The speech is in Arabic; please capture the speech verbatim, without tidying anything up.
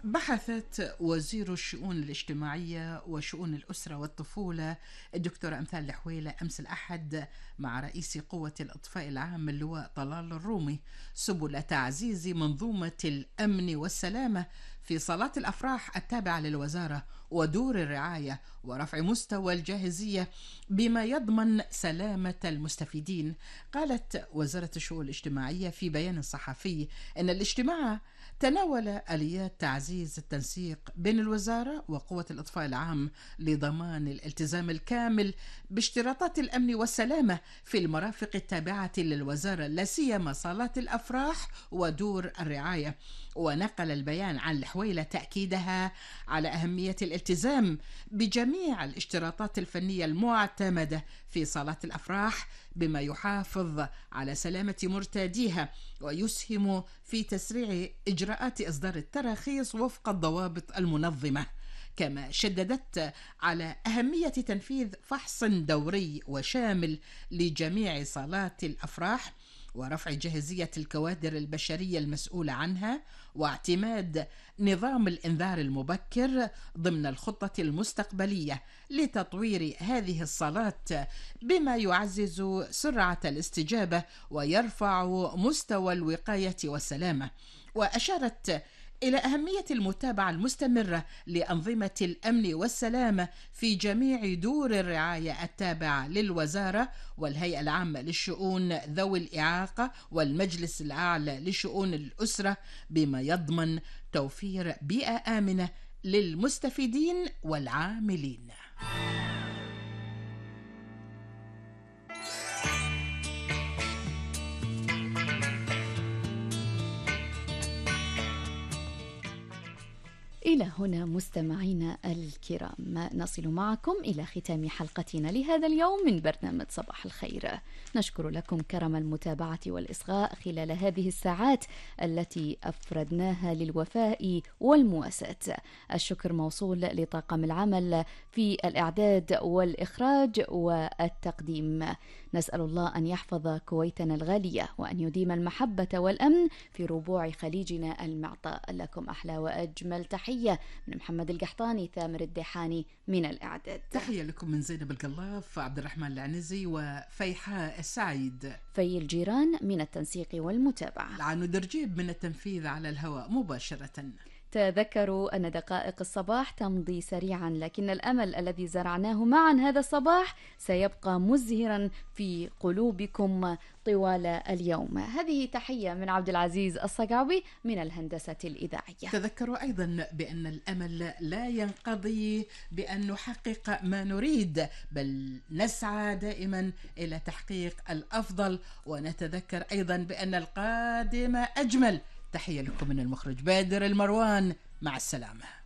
بحثت وزير الشؤون الاجتماعية وشؤون الأسرة والطفولة الدكتورة أمثال الحويلة أمس الأحد مع رئيس قوة الإطفاء العام اللواء طلال الرومي سبل تعزيز منظومة الأمن والسلامة في صالات الأفراح التابعة للوزارة ودور الرعاية ورفع مستوى الجاهزية بما يضمن سلامة المستفيدين. قالت وزارة الشؤون الاجتماعية في بيان صحفي أن الاجتماع تناول آليات تعزيز التنسيق بين الوزارة وقوة الإطفاء العام لضمان الالتزام الكامل باشتراطات الأمن والسلامة في المرافق التابعة للوزارة لا سيما صالات الأفراح ودور الرعاية. ونقل البيان عن الحويلة تأكيدها على أهمية الالتزام بجميع الاشتراطات الفنية المعتمدة في صالات الأفراح بما يحافظ على سلامة مرتاديها ويسهم في تسريع إجراءات إصدار التراخيص وفق الضوابط المنظمة. كما شددت على أهمية تنفيذ فحص دوري وشامل لجميع صالات الأفراح ورفع جاهزية الكوادر البشرية المسؤولة عنها واعتماد نظام الإنذار المبكر ضمن الخطة المستقبلية لتطوير هذه الصالات بما يعزز سرعة الاستجابة ويرفع مستوى الوقاية والسلامة. وأشارت إلى أهمية المتابعة المستمرة لأنظمة الأمن والسلامة في جميع دور الرعاية التابعة للوزارة والهيئة العامة للشؤون ذوي الإعاقة والمجلس الأعلى لشؤون الأسرة بما يضمن توفير بيئة آمنة للمستفيدين والعاملين. إلى هنا مستمعينا الكرام نصل معكم إلى ختام حلقتنا لهذا اليوم من برنامج صباح الخير. نشكر لكم كرم المتابعة والإصغاء خلال هذه الساعات التي أفردناها للوفاء والمواساة. الشكر موصول لطاقم العمل في الإعداد والإخراج والتقديم. نسأل الله أن يحفظ كويتنا الغالية وأن يديم المحبة والأمن في ربوع خليجنا المعطاء. لكم أحلى وأجمل تحية من محمد القحطاني، ثامر الدحاني من الإعداد. تحية لكم من زينب القلاف، عبد الرحمن العنزي وفيحاء السعيد. في الجيران من التنسيق والمتابعة، العنو درجيب من التنفيذ على الهواء مباشرة. تذكروا أن دقائق الصباح تمضي سريعا، لكن الأمل الذي زرعناه معا هذا الصباح سيبقى مزهرا في قلوبكم طوال اليوم. هذه تحية من عبد العزيز الصقعبي من الهندسة الإذاعية. تذكروا أيضا بأن الأمل لا ينقضي بأن نحقق ما نريد، بل نسعى دائما إلى تحقيق الأفضل، ونتذكر أيضا بأن القادم أجمل. تحية لكم من المخرج بادر المروان، مع السلامة.